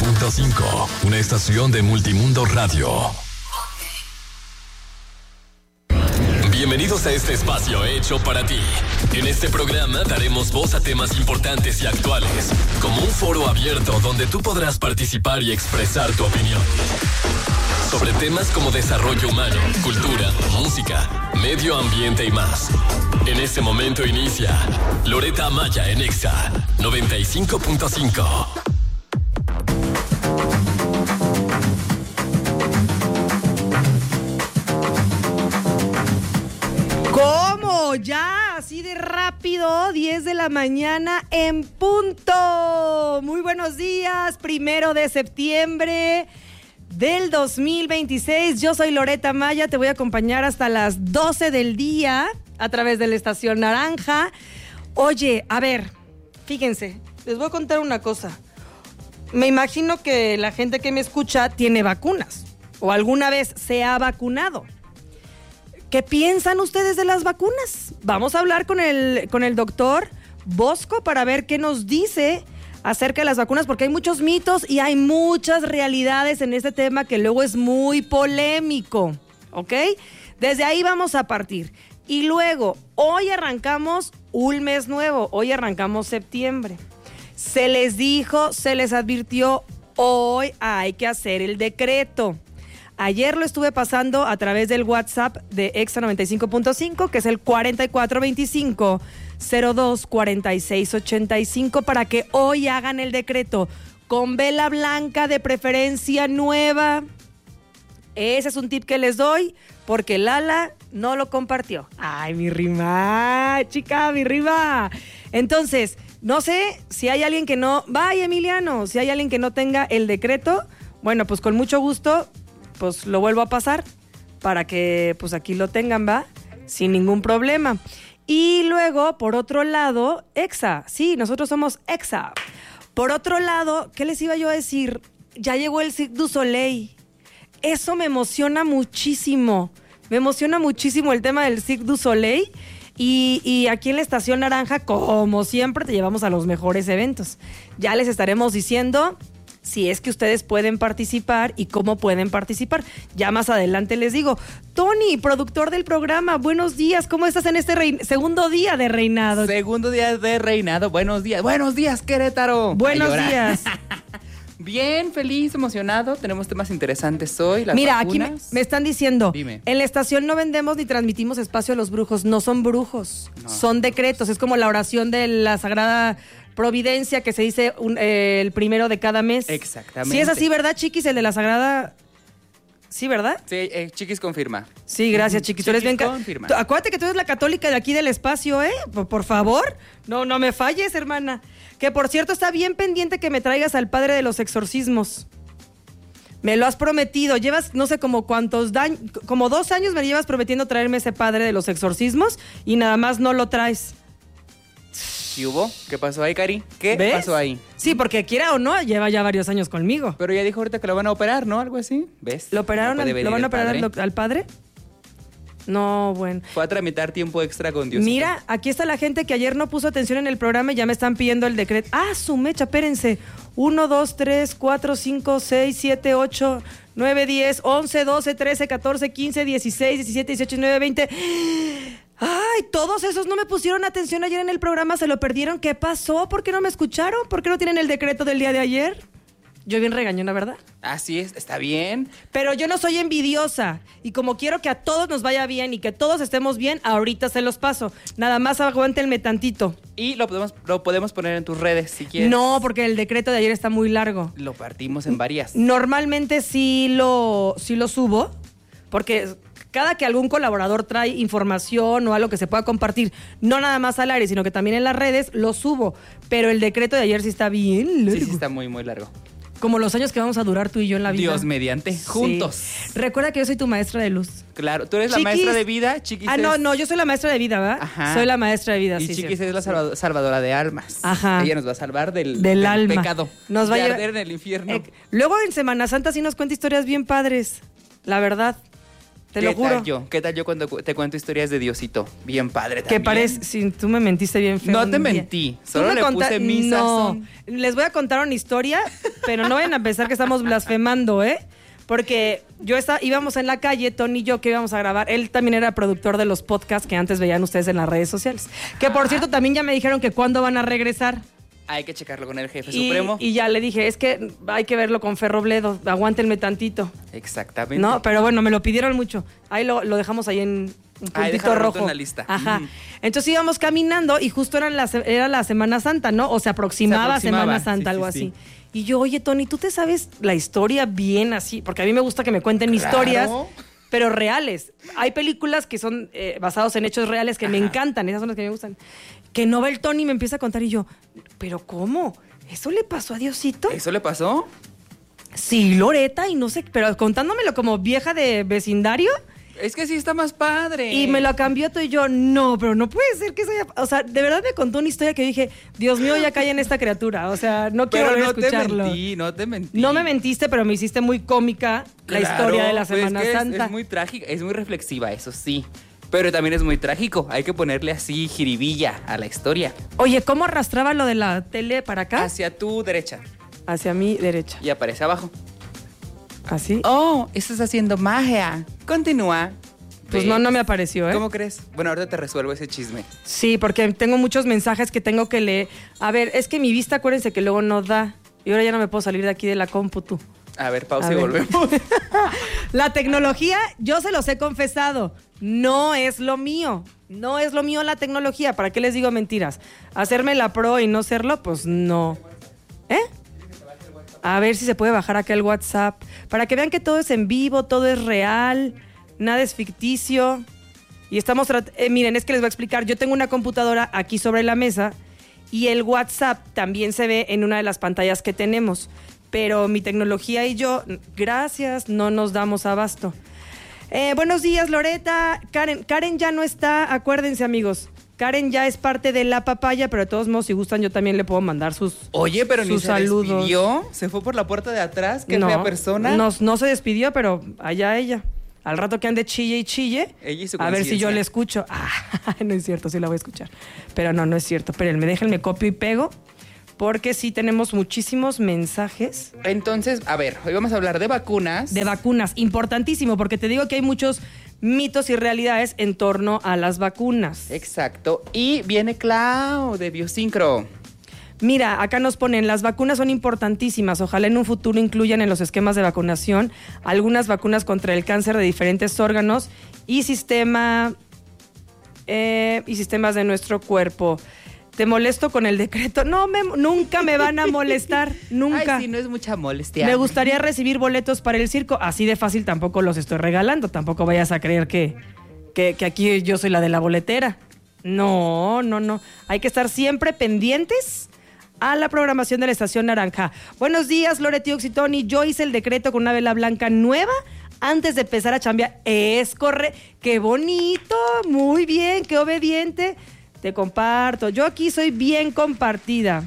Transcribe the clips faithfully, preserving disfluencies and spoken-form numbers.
punto cinco, una estación de Multimundo Radio. Bienvenidos a este espacio hecho para ti. En este programa daremos voz a temas importantes y actuales, como un foro abierto donde tú podrás participar y expresar tu opinión. Sobre temas como desarrollo humano, cultura, música, medio ambiente y más. En este momento inicia Loreta Amaya en Exa noventa y cinco punto cinco. ¿Cómo? Ya, así de rápido, diez de la mañana en punto. Muy buenos días, primero de septiembre del dos mil veintiséis. Yo soy Loreta Maya, te voy a acompañar hasta las doce del día a través de la Estación Naranja. Oye, a ver, fíjense, les voy a contar una cosa. Me imagino que la gente que me escucha tiene vacunas o alguna vez se ha vacunado. ¿Qué piensan ustedes de las vacunas? Vamos a hablar con el, con el doctor Bosco para ver qué nos dice acerca de las vacunas, porque hay muchos mitos y hay muchas realidades en este tema que luego es muy polémico, ¿ok? Desde ahí vamos a partir. Y luego, hoy arrancamos un mes nuevo, hoy arrancamos septiembre. Se les dijo, se les advirtió, hoy hay que hacer el decreto. Ayer lo estuve pasando a través del WhatsApp de Exa noventa y cinco punto cinco, que es el cuarenta y cuatro veinticinco cero dos cuarenta y seis ochenta y cinco, para que hoy hagan el decreto con vela blanca, de preferencia nueva. Ese es un tip que les doy porque Lala no lo compartió. Ay, mi rima, chica, mi rima. Entonces, no sé si hay alguien que no... Vaya, Emiliano, si hay alguien que no tenga el decreto, bueno, pues con mucho gusto, pues lo vuelvo a pasar para que pues aquí lo tengan, ¿va? Sin ningún problema. Y luego, por otro lado, Exa. Sí, nosotros somos Exa. Por otro lado, ¿qué les iba yo a decir? Ya llegó el Cirque du Soleil. Eso me emociona muchísimo. Me emociona muchísimo el tema del Cirque du Soleil. Y, y aquí en la Estación Naranja, como siempre, te llevamos a los mejores eventos. Ya les estaremos diciendo si es que ustedes pueden participar y cómo pueden participar. Ya más adelante les digo. Tony, productor del programa, buenos días. ¿Cómo estás en este rein- segundo día de reinado? Segundo día de reinado. Buenos días. Buenos días, Querétaro. Buenos días. Bien, feliz, emocionado. Tenemos temas interesantes hoy. Las Mira, vacunas. aquí me, me están diciendo, Dime. En la estación no vendemos ni transmitimos espacio a los brujos. No son brujos, No. son decretos. Es como la oración de la Sagrada Providencia que se dice un, eh, el primero de cada mes. Exactamente. Sí es así, ¿verdad, Chiquis? El de la Sagrada... Sí, ¿verdad? Sí, eh, Chiquis confirma. Sí, gracias, Chiquis. Tú eres bien... Chiquis ca- confirma. Tú- Acuérdate que tú eres la católica de aquí del espacio, ¿eh? Por, por favor. No, no me falles, hermana. Que, por cierto, está bien pendiente que me traigas al padre de los exorcismos. Me lo has prometido. Llevas, no sé, como cuántos... daños, como dos años me llevas prometiendo traerme ese padre de los exorcismos y nada más no lo traes. ¿Qué hubo? ¿Qué pasó ahí, Cari? ¿Qué ¿Ves? pasó ahí? Sí, porque quiera o no, lleva ya varios años conmigo. Pero ya dijo ahorita que lo van a operar, ¿no? Algo así. ¿Ves? ¿Lo operaron? No puede al- venir ¿Lo van el a operar padre. al, doc- al padre? No, bueno. Fue a tramitar tiempo extra con Dios. Mira, aquí está la gente que ayer no puso atención en el programa y ya me están pidiendo el decreto. Ah, su mecha, espérense. uno, dos, tres, cuatro, cinco, seis, siete, ocho, nueve, diez, once, doce, trece, catorce, quince, dieciséis, diecisiete, dieciocho, diecinueve, veinte. Ay, todos esos no me pusieron atención ayer en el programa, se lo perdieron. ¿Qué pasó? ¿Por qué no me escucharon? ¿Por qué no tienen el decreto del día de ayer? Yo bien regañona, ¿verdad? Así es, está bien. Pero yo no soy envidiosa y como quiero que a todos nos vaya bien y que todos estemos bien, ahorita se los paso. Nada más aguántenme tantito. Y lo podemos, lo podemos poner en tus redes si quieres. No, porque el decreto de ayer está muy largo. Lo partimos en varias. Normalmente sí lo, sí lo subo, porque cada que algún colaborador trae información o algo que se pueda compartir, no nada más al aire, sino que también en las redes, lo subo. Pero el decreto de ayer sí está bien largo. Sí, sí, está muy, muy largo. Como los años que vamos a durar tú y yo en la vida. Dios mediante, Sí. juntos. Recuerda que yo soy tu maestra de luz. Claro, tú eres la Chiquis. maestra de vida, Chiquis. Ah, no, es- no, yo soy la maestra de vida, ¿verdad? Ajá. Soy la maestra de vida, Y sí. Chiquis sí. es la salvado- salvadora de almas. Ajá. Ella nos va a salvar del, Del alma. pecado. Nos va a de llevar- arder en el infierno. Eh, luego en Semana Santa sí nos cuenta historias bien padres, la verdad. Te lo juro. ¿Qué tal yo? ¿Qué tal yo cuando cu- te cuento historias de Diosito? Bien padre también. Que parece, si tú me mentiste bien feo. No un te día. mentí, Tú solo me le conta- puse mi No, sazón. les voy a contar una historia, pero no vayan a pensar que estamos blasfemando, ¿eh? Porque yo estaba, íbamos en la calle, Tony y yo, que íbamos a grabar. Él también era productor de los podcasts que antes veían ustedes en las redes sociales. Que por cierto, también ya me dijeron que cuándo van a regresar. Hay que checarlo con el jefe Y, supremo. y ya le dije, es que hay que verlo con Ferrobledo, aguántenme tantito. Exactamente. No, pero bueno, me lo pidieron mucho. Ahí lo, lo dejamos ahí en un Ahí, puntito déjalo rojo. en la lista. Ajá. Mm. Entonces íbamos caminando y justo era la, se- era la Semana Santa, ¿no? O se aproximaba, Se aproximaba, Semana Santa, sí, algo sí, así. sí. Y yo, oye, Tony, ¿tú te sabes la historia bien así? Porque a mí me gusta que me cuenten Claro. historias, pero reales. Hay películas que son eh, basadas en hechos reales que me Ajá. encantan, esas son las que me gustan. Que no va el Tony y me empieza a contar y yo, ¿pero cómo? ¿Eso le pasó a Diosito? ¿Eso le pasó? Sí, Loreta, y no sé, pero contándomelo como vieja de vecindario. Es que sí está más padre. Y me lo cambió todo y yo, no, pero no puede ser que eso haya... O sea, de verdad me contó una historia que dije, Dios mío, ya cae en esta criatura. O sea, no quiero Pero volver no a escucharlo. te mentí, no te mentí. No me mentiste, pero me hiciste muy cómica la Claro, historia de la pues Semana es que es- Santa. Es muy trágica, es muy reflexiva, eso sí. Pero también es muy trágico. Hay que ponerle así jiribilla a la historia. Oye, ¿cómo arrastraba lo de la tele para acá? Hacia tu derecha. Hacia mi derecha. Y aparece abajo. ¿Así? Oh, estás haciendo magia. Continúa. Pues ¿Ves? no, no me apareció, ¿eh? ¿Cómo crees? Bueno, ahorita te resuelvo ese chisme. Sí, porque tengo muchos mensajes que tengo que leer. A ver, es que mi vista, acuérdense que luego no da. Y ahora ya no me puedo salir de aquí de la cómputu. A ver, pausa A y ver. volvemos. La tecnología, yo se los he confesado, no es lo mío. No es lo mío la tecnología. ¿Para qué les digo mentiras? Hacerme la pro y no serlo, pues no. ¿Eh? A ver si se puede bajar acá el WhatsApp. Para que vean que todo es en vivo, todo es real, nada es ficticio. Y estamos... trat- eh, miren, es que les voy a explicar. Yo tengo una computadora aquí sobre la mesa y el WhatsApp también se ve en una de las pantallas que tenemos. Pero mi tecnología y yo, gracias, no nos damos abasto. Eh, buenos días, Loreta. Karen, Karen ya no está, acuérdense, amigos. Karen ya es parte de La Papaya, pero de todos modos, si gustan, yo también le puedo mandar sus Oye, pero ni sus se saludos. despidió. Se fue por la puerta de atrás. Qué no, fea persona. No, no se despidió, pero allá ella. Al rato que ande chille y chille, Ella y su a ver si yo conciencia. le escucho. Ah, no es cierto, sí la voy a escuchar. Pero no, no es cierto. Espérenme, déjenme copio y pego, porque sí tenemos muchísimos mensajes Entonces, a ver, hoy vamos a hablar de vacunas. de vacunas. Importantísimo, porque te digo que hay muchos mitos y realidades en torno a las vacunas. Exacto. Y viene Clau de Biosincro. Mira, acá nos ponen, las vacunas son importantísimas. Ojalá en un futuro incluyan en los esquemas de vacunación algunas vacunas contra el cáncer de diferentes órganos y sistema eh, y sistemas de nuestro cuerpo. ¿Te molesto con el decreto? No, me, nunca me van a molestar, nunca. Ay, sí, no es mucha molestia. Me gustaría recibir boletos para el circo. Así de fácil tampoco los estoy regalando. Tampoco vayas a creer que, que, que aquí yo soy la de la boletera. No, no, no. Hay que estar siempre pendientes a la programación de la Estación Naranja. Buenos días, Loretti Oxitoni. Yo hice el decreto con una vela blanca nueva antes de empezar a chambear. Es correcto. ¡Qué bonito! Muy bien, qué obediente. Te comparto. Yo aquí soy bien compartida.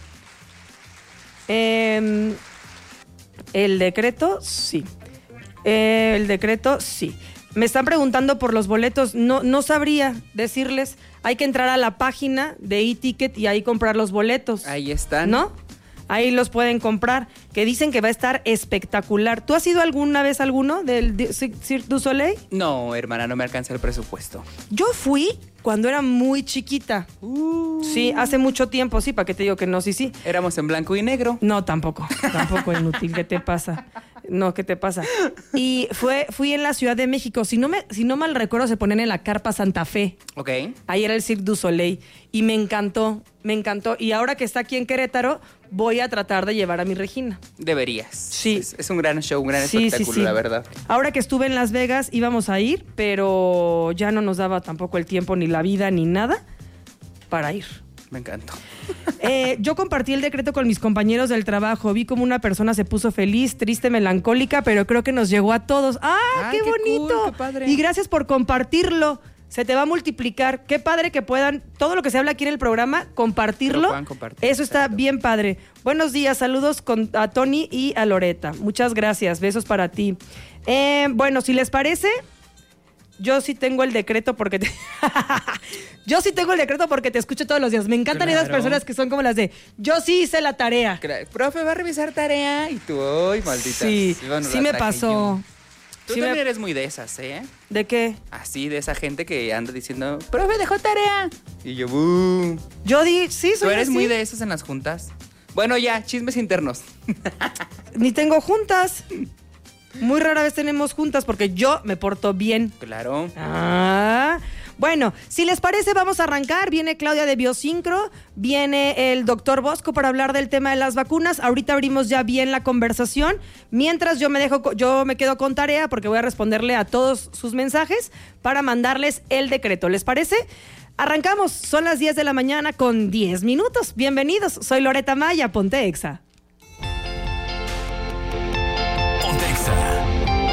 Eh, el decreto, sí. Eh, el decreto, sí. Me están preguntando por los boletos. No, no sabría decirles. Hay que entrar a la página de e-ticket y ahí comprar los boletos. Ahí están. ¿No? Ahí los pueden comprar. Que dicen que va a estar espectacular. ¿Tú has ido alguna vez a alguno del Di- Cirque du Soleil? No, hermana, no me alcanza el presupuesto. Yo fui cuando era muy chiquita. Sí, hace mucho tiempo, sí, ¿para qué te digo que no? Sí, sí. Éramos en blanco y negro. No, tampoco, tampoco inútil, ¿qué te pasa? No, ¿qué te pasa? Y fue, fui en la Ciudad de México, si no, me, si no mal recuerdo, se ponen en la Carpa Santa Fe. Ok. Ahí era el Cirque du Soleil y me encantó, me encantó. Y ahora que está aquí en Querétaro, voy a tratar de llevar a mi Regina. Deberías. Sí. Es, es un gran show, un gran Sí, sí, espectáculo, sí. la verdad. Ahora que estuve en Las Vegas íbamos a ir, pero ya no nos daba tampoco el tiempo, ni la vida, ni nada para ir. Me encantó. Eh, yo compartí el decreto con mis compañeros del trabajo. Vi como una persona se puso feliz, triste, melancólica, pero creo que nos llegó a todos. ¡Ah, Ay, qué, qué bonito! cool, qué padre. Y gracias por compartirlo. Se te va a multiplicar. Qué padre que puedan, todo lo que se habla aquí en el programa, compartirlo. Que lo puedan compartir, Eso está exacto. bien padre. Buenos días, saludos con, a Tony y a Loreta. Muchas gracias, besos para ti. Eh, bueno, si les parece, Yo sí tengo el decreto porque te... Yo sí tengo el decreto porque te escucho todos los días. Me encantan Claro. esas personas que son como las de yo sí hice la tarea. Cra- Profe, va a revisar tarea. Y tú, ¡ay, maldita! Sí, Bueno, sí la me traje pasó. yo. Tú Sí también me- eres muy de esas, ¿eh? ¿De qué? Así, de esa gente que anda diciendo, profe, dejó tarea. Y yo, ¡buh! Yo di, sí, soy ¿Tú eres así. muy de esos en las juntas? Bueno, ya, chismes internos. Ni tengo juntas. Muy rara vez tenemos juntas porque yo me porto bien. Claro. Ah, bueno, si les parece vamos a arrancar. Viene Claudia de Biosincro, viene el doctor Bosco para hablar del tema de las vacunas. Ahorita abrimos ya bien la conversación. Mientras yo me dejo, co- yo me quedo con tarea porque voy a responderle a todos sus mensajes para mandarles el decreto. ¿Les parece? Arrancamos, son las diez de la mañana con diez minutos. Bienvenidos, soy Loreta Maya, ponte Exa.